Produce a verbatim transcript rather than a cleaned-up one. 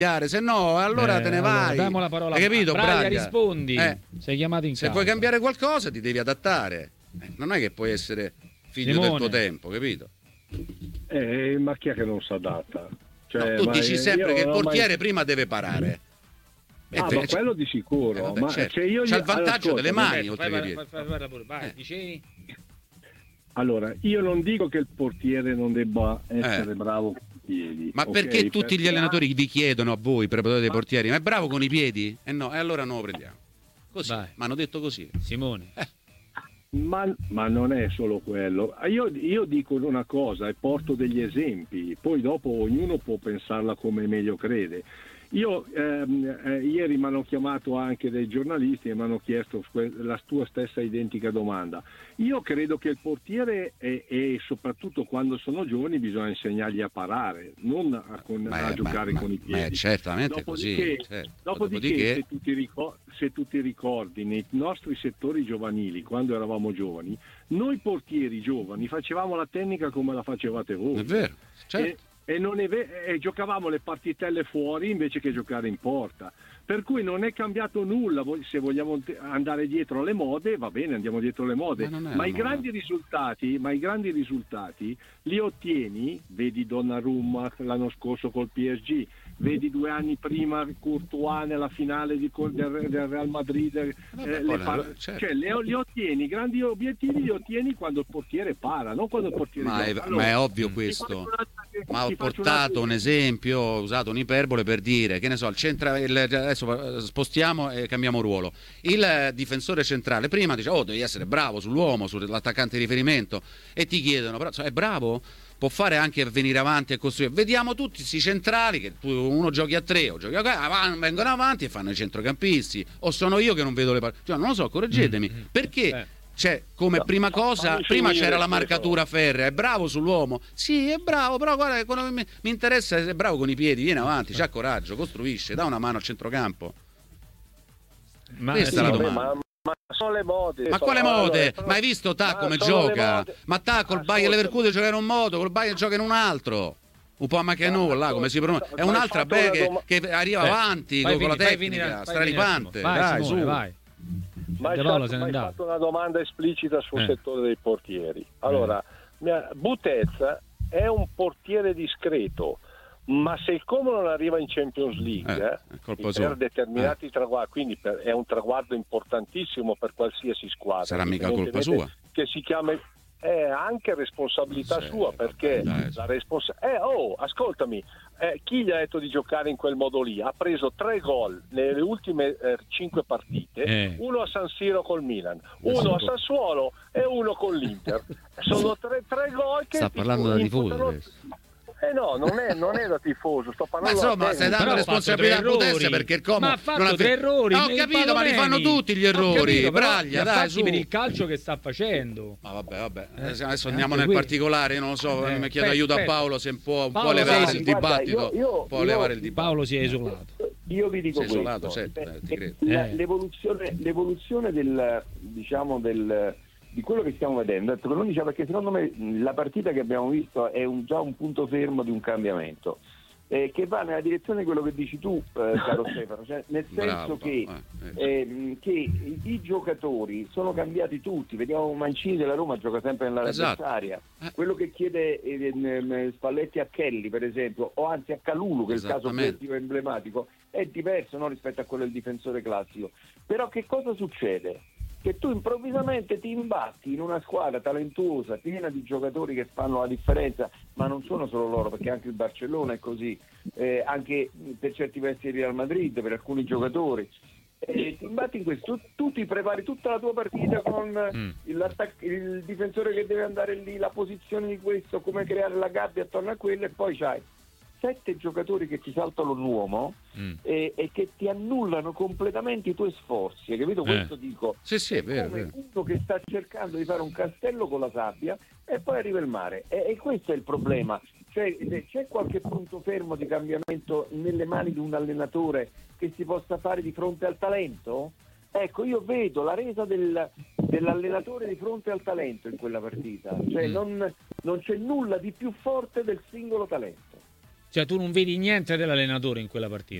se no allora eh, te ne allora, vai. Diamo la parola. Hai capito, Braglia, Braglia? rispondi. Eh. Sei chiamato in Se causa. vuoi cambiare qualcosa ti devi adattare. Eh, non è che puoi essere figlio Simone. del tuo tempo, capito? Eh, ma chi è che non si adatta? Cioè, No, tu ma dici sempre io che il non ho portiere mai... prima deve parare. Ah, te- ma quello di sicuro. Eh, vabbè, ma certo. se io C'ha il gli- vantaggio allora, delle mani, Certo, oltre fai, che i fai, piedi. fai, fai, fai, vai, Eh. dicevi? Allora, io non dico che il portiere non debba essere Eh. bravo con i piedi. Ma ok? perché tutti gli Perché allenatori vi chiedono a voi, preparatori dei portieri, ma è bravo con i piedi? Eh no, e allora non lo prendiamo. Così, Vai. mi hanno detto così. Simone. Eh. Ma, ma non è solo quello. Io, io dico una cosa e porto degli esempi, poi dopo ognuno può pensarla come meglio crede. Io ehm, eh, ieri mi hanno chiamato anche dei giornalisti e mi hanno chiesto que- la tua stessa identica domanda. Io credo che il portiere e, e soprattutto quando sono giovani bisogna insegnargli a parare, non a, con- Ma a è- giocare ma- con i ma è piedi. certamente Dopodiché, così. certo. dopodiché, Dopodiché- se, tu ti ricor- se tu ti ricordi, nei nostri settori giovanili, quando eravamo giovani, noi portieri giovani facevamo la tecnica come la facevate voi. È vero, certo. E, e, non è ve- e giocavamo le partitelle fuori invece che giocare in porta. Per cui non è cambiato nulla. Voi- se vogliamo te- andare dietro alle mode, va bene, andiamo dietro alle mode. Ma non è Ma, una i moda. grandi risultati, ma i grandi risultati li ottieni, vedi Donnarumma l'anno scorso col P S G, vedi due anni prima Courtois nella finale di, col- del, del Real Madrid, eh, Vabbè, le quello- par- certo. cioè, le- li ottieni, i grandi obiettivi li ottieni quando il portiere para, non quando il portiere Ma è, gioca. ma è Allora, ovvio ti questo. faccio un altro- Ma ho ti faccio un portato altro un esempio, ho usato un'iperbole per dire, che ne so, il centra, il- adesso spostiamo e cambiamo ruolo. Il eh, difensore centrale prima dice, oh, devi essere bravo sull'uomo, sull'attaccante di riferimento, e ti chiedono, però cioè, è bravo? Può fare anche venire avanti e costruire. Vediamo tutti questi centrali che tu, uno giochi a tre o giochi a quattro, vengono avanti e fanno i centrocampisti, o sono io che non vedo le partite, cioè, non lo so, correggetemi, Mm-hmm. perché Eh. cioè, come No, prima fa- cosa, fammi prima finire c'era la queste marcatura ferrea, è bravo sull'uomo, sì è bravo, però guarda che quello che mi, mi interessa è se è bravo con i piedi, viene avanti, c'ha coraggio, costruisce, dà una mano al centrocampo. Ma Questa sì, è la Vabbè, domanda. ma, ma sono le mode. Ma sono- quale mode? allora, sono- Ma hai visto Ta ma come sono le gioca? mode. Ma Ta col Ascolta. Bayer Leverkusen gioca in un modo, col Bayern gioca in un altro. Un po' ma che Ma no, là, ascolta, come si pronuncia? È ma hai un'altra fatto be una che, doma- che arriva Eh, avanti vai con la fini- fai tecnica, finire- fai straripante. finire, Vai, Dai, Simone, su. vai. Ma De hai Paolo fatto, se n'è ma hai andato. fatto una domanda esplicita sul Eh. settore dei portieri. Allora, mia- Butez è un portiere discreto, ma se il Como non arriva in Champions League Eh, eh, è colpa per sua. determinati traguardi, quindi per- è un traguardo importantissimo per qualsiasi squadra. Sarà mica colpa sua. Che si chiama è anche responsabilità Sì, sua, perché vabbè, dai, la responsa- eh, oh, ascoltami, eh, chi gli ha detto di giocare in quel modo lì? Ha preso tre gol nelle ultime eh, cinque partite, Eh. uno a San Siro col Milan, uno a Sassuolo e uno con l'Inter. Sono tre, tre gol che Sta ti parlando da tifoso imputano- adesso. Eh no, non è, non è da tifoso, sto Ma parlando insomma, da stai tecnico. dando Però ha fatto responsabilità a tre Butez errori. perché il Como Ma ha fatto non ha tre errori, Ah, ho il capito, ma li fanno Palomeni. tutti gli Ho errori. capito, però Braglia, li ha dai, fatti su. per il calcio che sta facendo. Ma vabbè, vabbè. Eh, Adesso anche andiamo nel qui. particolare, io non lo so, Eh, mi chiedo aspetta, aiuto a aspetta. Paolo se può, può Paolo, levare sei- il guarda, dibattito. io- io- può io- levare il dibattito. Paolo si è isolato. Io vi dico Sei isolato, questo, certo, eh, ti credo. la- Eh. l'evoluzione, l'evoluzione del, diciamo, del, di quello che stiamo vedendo, detto che non diciamo, perché secondo me la partita che abbiamo visto è un, già un punto fermo di un cambiamento eh, che va nella direzione di quello che dici tu, eh, caro Stefano, cioè nel senso Bravo, che, Paolo, eh, eh. ehm, che i, i giocatori sono cambiati tutti. Vediamo Mancini della Roma gioca sempre nell'area Esatto. avversaria, Eh. quello che chiede eh, ehm, Spalletti a Kelly per esempio, o anzi a Calulu, che è il caso Esattamente. più emblematico, è diverso, no, rispetto a quello del difensore classico. Però che cosa succede? Che tu improvvisamente ti imbatti in una squadra talentuosa, piena di giocatori che fanno la differenza, ma non sono solo loro, perché anche il Barcellona è così, eh, anche per certi versi il Real Madrid, per alcuni giocatori. E ti imbatti in questo, tu, tu ti prepari tutta la tua partita con Mm. il, il difensore che deve andare lì, la posizione di questo, come creare la gabbia attorno a quello, e poi c'hai sette giocatori che ti saltano l'uomo Mm. e, e che ti annullano completamente i tuoi sforzi, hai capito? Eh. Questo dico. Sì, sì, è vero, è Come vero. uno che sta cercando di fare un castello con la sabbia e poi arriva il mare, e, e questo è il problema. Cioè, se c'è qualche punto fermo di cambiamento nelle mani di un allenatore che si possa fare di fronte al talento? Ecco, io vedo la resa del, dell'allenatore di fronte al talento in quella partita, cioè Mm. non, non c'è nulla di più forte del singolo talento. Cioè tu non vedi niente dell'allenatore in quella partita.